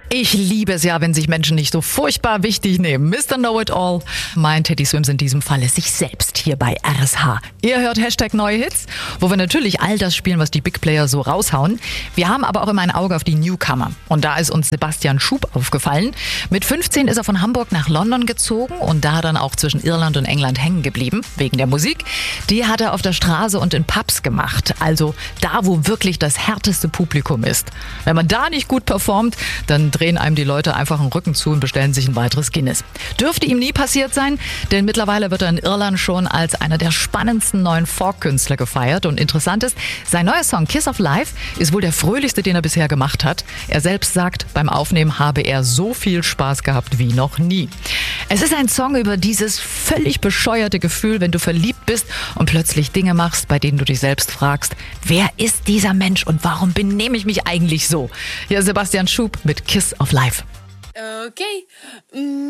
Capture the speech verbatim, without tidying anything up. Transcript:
Ich liebe es ja, wenn sich Menschen nicht so furchtbar wichtig nehmen. Mister Know-It-All meint Teddy Swims in diesem Falle sich selbst hier bei R S H. Ihr hört Hashtag Neue Hits, wo wir natürlich all das spielen, was die Big Player so raushauen. Wir haben aber auch immer ein Auge auf die Newcomer. Und da ist uns Sebastian Schub aufgefallen. Mit fünfzehn ist er von Hamburg nach London gezogen und da dann auch zwischen Irland und England hängen geblieben, wegen der Musik. Die hat er auf der Straße und in Pubs gemacht. Also da, wo wirklich das härteste Publikum ist. Wenn man da nicht gut performt, dann drehen einem die Leute einfach den Rücken zu und bestellen sich ein weiteres Guinness. Dürfte ihm nie passiert sein, denn mittlerweile wird er in Irland schon als einer der spannendsten neuen Folk-Künstler gefeiert. Und interessant ist, sein neuer Song Kiss of Life ist wohl der fröhlichste, den er bisher gemacht hat. Er selbst sagt, beim Aufnehmen habe er so viel Spaß gehabt wie noch nie. Es ist ein Song über dieses völlig bescheuerte Gefühl, wenn du verliebt bist und plötzlich Dinge machst, bei denen du dich selbst fragst, wer ist dieser Mensch und warum benehme ich mich eigentlich so? Hier ist Sebastian Schub mit Kiss of Life. Okay. Mm.